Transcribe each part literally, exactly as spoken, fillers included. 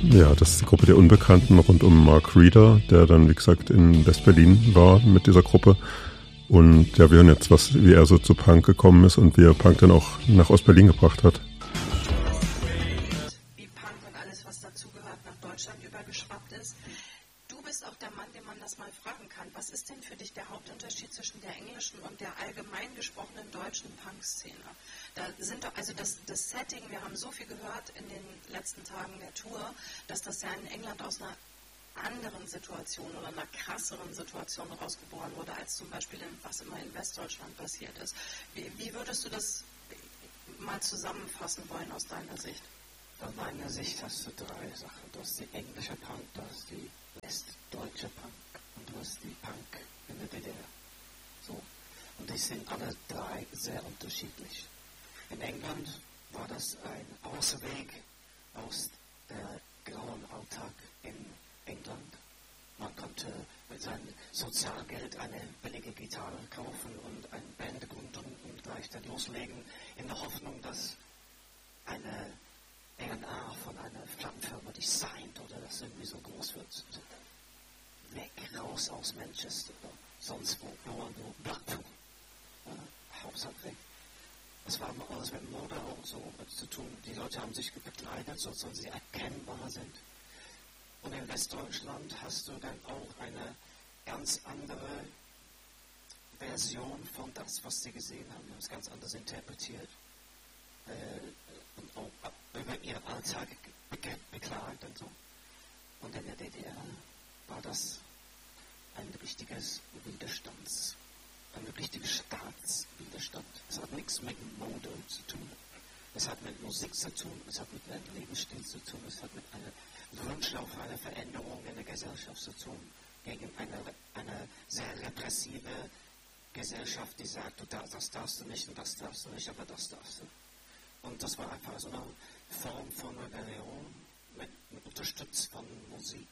Ja, das ist die Gruppe der Unbekannten rund um Mark Reeder, der dann, wie gesagt, in West-Berlin war mit dieser Gruppe. Und ja, wir hören jetzt, was, wie er so zu Punk gekommen ist und wie er Punk dann auch nach Ost-Berlin gebracht hat. Wie Punk und alles, was dazugehört, nach Deutschland übergeschwappt ist. Du bist auch der Mann, den man das mal fragen kann. Was ist denn für dich der Hauptunterschied zwischen der englischen und der allgemein gesprochenen deutschen Punk-Szene? Da sind doch, also das, das Setting, wir haben so viel gehört in den letzten Tagen der Tour, dass das ja in England aus einer anderen Situation oder einer krasseren Situation rausgeboren wurde, als zum Beispiel in, was immer in Westdeutschland passiert ist. Wie, wie würdest du das mal zusammenfassen wollen aus deiner Sicht? Aus meiner Sicht hast du drei Sachen. Du hast die englische Punk, du hast die westdeutsche Punk und du hast die Punk in der D D R. So. Und die sind alle drei sehr unterschiedlich. In England war das ein Ausweg aus der grauen Alltag in England. Man konnte mit seinem Sozialgeld eine billige Gitarre kaufen und eine Band gründen und gleich dann loslegen, in der Hoffnung, dass eine R und A von einer Plattenfirma die signed oder das irgendwie so groß wird. Weg, raus aus Manchester, sonst wo, nur, nur Blackpool. Äh, Hauptsache weg. Das war alles mit Mode auch so zu tun. Die Leute haben sich bekleidet, so dass sie erkennbar sind. Und in Westdeutschland hast du dann auch eine ganz andere Version von das, was sie gesehen haben. Sie haben es ganz anders interpretiert. Äh, und auch über ihren Alltag be- beklagt und so. Und in der D D R war das ein richtiges Widerstands, ein richtiger Staatswiderstand. Es hat nichts mit Mode zu tun. Es hat mit Musik zu tun, es hat mit einem Lebensstil zu tun, es hat mit einer Wunsch auf eine Veränderung in der Gesellschaft zu tun, gegen eine, eine sehr repressive Gesellschaft, die sagt, du darfst, das darfst du nicht und das darfst du nicht, aber das darfst du. Und das war einfach so eine Form von Rebellion, mit, mit unterstützt von Musik,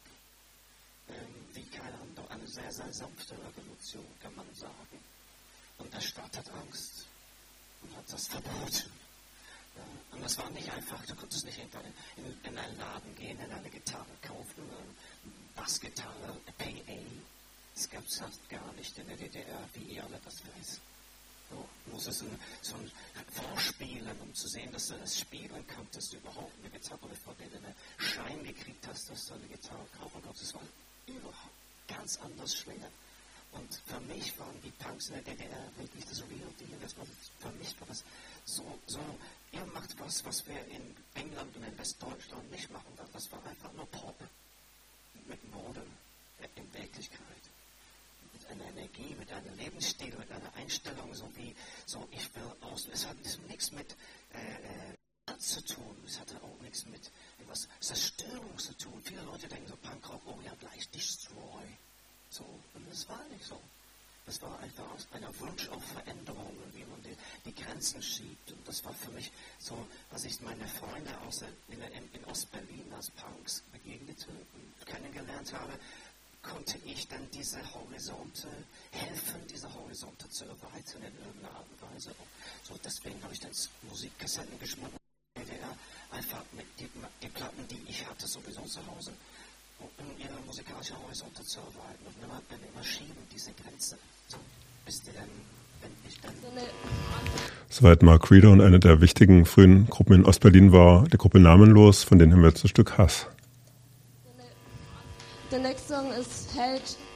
ähm, wie keine andere, eine sehr, sehr sanfte Revolution, kann man sagen. Und der Staat hat Angst und hat das verboten. Ja, und das war nicht einfach, du konntest nicht in, in, in einen Laden gehen, in eine Gitarre kaufen, eine Bassgitarre, P A. Das gab es fast gar nicht in der D D R, wie ihr alle das wisst. So, du musstest ein, so ein Vorspielen, um zu sehen, dass du das spielen konntest, überhaupt eine Gitarre, bevor du einen Schein gekriegt hast, dass du eine Gitarre kaufen konntest. Das war überhaupt ganz anders schwer. Und für mich waren die Punks in der D D R wirklich das Real Deal. Das war, für mich war das so, so, ihr macht was, was wir in England und in Westdeutschland nicht machen. Das war einfach nur Pop mit Mode in Wirklichkeit. Mit einer Energie, mit einem Lebensstil, mit einer Einstellung, so wie, so ich will aus. Es hat nichts mit äh, zu tun. Es hatte auch nichts mit etwas Zerstörung zu tun. Viele Leute denken so, Punkrock, oh ja, gleich Destroy. So, und das war nicht so. Das war einfach aus einer Wunsch auf Veränderung, wie man die, die Grenzen schiebt. Und das war für mich so, als ich meine Freunde aus in, in, in Ostberlin als Punks begegnete und kennengelernt habe, konnte ich dann diese Horizonte helfen, diese Horizonte zu erweitern in irgendeiner Art und Weise. So, deswegen habe ich dann Musikkassetten geschmuggelt, einfach mit die, die Platten, die ich hatte, sowieso zu Hause, um ihre musikalischen Horizonte zu erweitern und immer, immer schieben, diese Grenze. So, bis die dann, wenn ich dann... Soweit Mark Reeder, und eine der wichtigen frühen Gruppen in Ostberlin war die Gruppe Namenlos, von denen haben wir jetzt ein Stück Hass. The next song is Held